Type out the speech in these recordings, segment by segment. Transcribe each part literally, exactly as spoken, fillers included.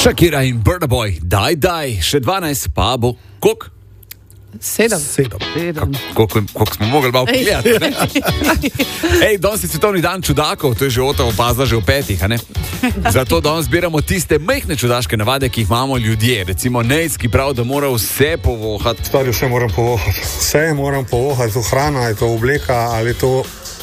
Shakira in Burna Boy, daj, daj, še dvanajst, pa bo, koliko? Sedem. Sedem. Koliko, koliko smo mogli malo pogledati, ne? Ej, danes je svetovni dan čudakov, to je že Ota opazila že v petih, a ne? Zato danes zbiramo tiste majhne čudaške navade, ki jih imamo ljudje. Recimo Nejc, ki pravi, da mora vse povohati. Stari, vse moram povohati. Vse moram povohati, to hrana, je to obleka, ali to...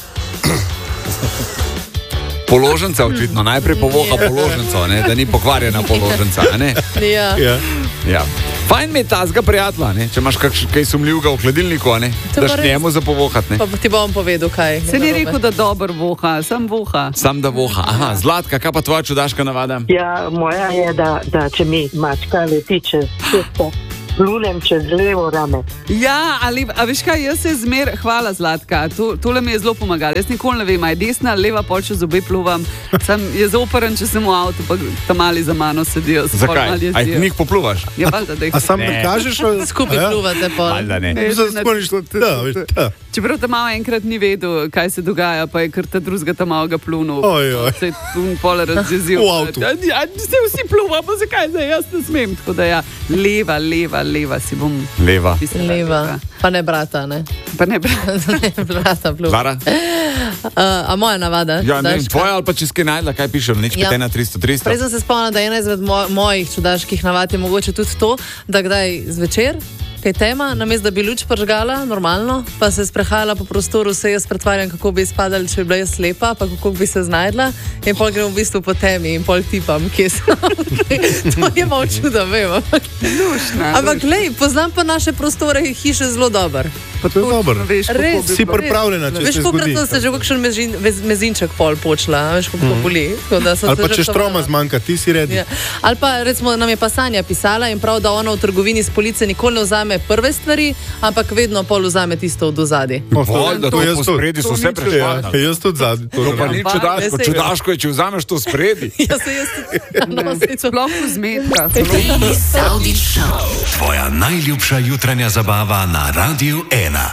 Položnica očitno, najprej povoha položnico, ne? Da ni pokvarjena položnica, a ne? Ja. Ja. Ja. Fajn mi je tazga prijatla, ne? Če imaš kak, kaj sumljivega v hladilniku, ne? Daš njemu za povohat, ne? Pa ti bom povedal, kaj. Se ni rekel, da dober voha, sam voha. Sam da voha. Aha, Zlatka, kaj pa tvoja čudaška navada? Ja, moja je, da, da če mi mačka leti čez cesto, plunem čez levo rame. Ja, ali, a veš kaj, jaz se zmer, hvala Zlatka, to, tole mi je zelo pomagalo. Jaz nikoli ne vem, a je desna ali leva, pol če zobe pluvam. Sam je zoperen, če sem v avtu, pa tam mali za mano sedijo. Zakaj? A jih njih popluvaš? Ja, valjda, da jih A sam Ne. prikažeš? Skupaj pluvate pol. Valjda ne. Ne. Ja, Čeprav ta malo enkrat ni vedel, kaj se dogaja, pa je kar ta drugega ta malega plunul. Oj, oj. Se je plun pol razjezil. V avtu. Ja, ja, se vsi pluva, pa zakaj zdaj jaz ne smem? Tako da ja, leva, leva, leva si bom... Leva. Leva. Pa ne brata, ne. Pa ne bra. Ne brata pluva. Lara? Uh, a moja navada? Ja, ne vem, Daš, tvoja ali pa če skaj najdla, kaj piše, nič Ja. pet ena tristo tristo. Prej sem se spomnila, da je ena izmed moj, mojih čudaških navad je mogoče tudi to, da kdaj zvečer, kaj tema, namesto da bi luč pržgala, normalno, pa se sprehajala po prostoru, se jaz pretvarjam, kako bi izpadala, če bi bila jaz slepa, pa kako bi se znajdla, in pol grem v bistvu po temi in pol tipam, kje sem. To je malo čudo, vem. Ampak, Lušna. ampak glej, poznam pa naše prostore in hiše zelo dobro. Pa to je dobro. Veš, kako Res. bi Si bilo. pripravljena, če Veš, se kolikrat zgodi. sem se že v kakšen mezin, vez, mezinček pol počla, veš, kako mm. boli. Tako da sem Ali se pa že če štroma tovala. zmanjka, ti si redi. Ja. Ali pa recimo nam je pa Sanja pisala in prav, da ona v trgovini s police nikoli ne vzame prve stvari, ampak vedno pol vzame tisto od ozadi. Pol, da to jaz po tudi. spredi so To vse ni- prešparali. Ja, jaz tudi zadnji. To To pa ne ni Pa, čudaško, vesel. čudaško je, če vzameš to spredi. Ja, se jaz tudi. No, saj to- Sploh vzmetka. Savdič Show. Tvoja najljubša jutranja zabava na Radiu ena.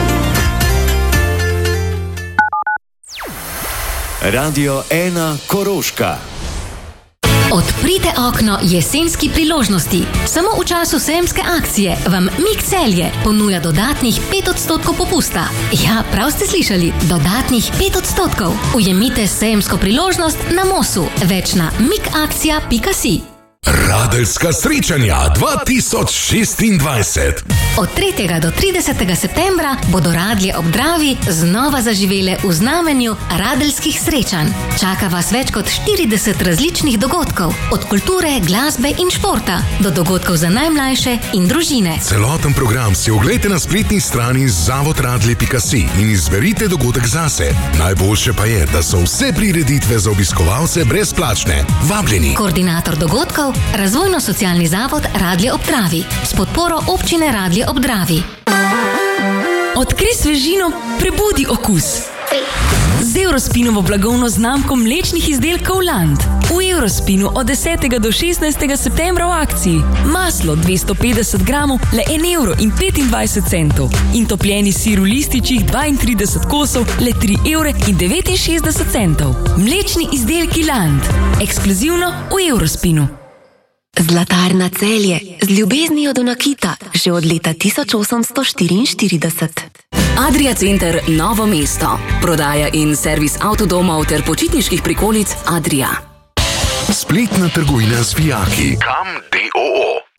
Radio ena Koroška. Odprite okno jesenski priložnosti. Samo v času sejemske akcije vam Mik Celje ponuja dodatnih pet odstotkov popusta. Ja, prav ste slišali, dodatnih pet odstotkov. Ujemite sejemsko priložnost na Mosu. Več na mikakcija pika si. Radeljska srečanja dva tisoč šestindvajset. Od tretjega do tridesetega septembra bodo Radlje ob Dravi znova zaživele v znamenju radeljskih srečanj. Čaka vas več kot štirideset različnih dogodkov, od kulture, glasbe in športa do dogodkov za najmlajše in družine. Celoten program si oglejte na spletni strani zavod radlje pika si in izberite dogodek zase. Najboljše pa je, da so vse prireditve za obiskovalce brezplačne. Vabljeni. Koordinator dogodkov, Razvojno-socialni zavod Radlje ob Dravi s podporo občine Radlje ob Dravi. Odkrij svežino, prebudi okus. Z Eurospinovo blagovno znamko mlečnih izdelkov Land. V Eurospinu od desetega do šestnajstega septembra v akciji. Maslo dvesto petdeset gramov, le en evro in petindvajset centov. In topljeni sir v lističih dvaintrideset kosov, le tri evre in devetinšestdeset centov. Mlečni izdelki Land. Ekskluzivno v Eurospinu. Zlatarna Celje, z ljubeznijo do nakita, že od leta tisoč osemsto štiriinštirideset. Adria Center Novo mesto. Prodaja in servis avtodomov ter počitniških prikolic Adria. Spletna trgovina s fijaki. Kam D O O.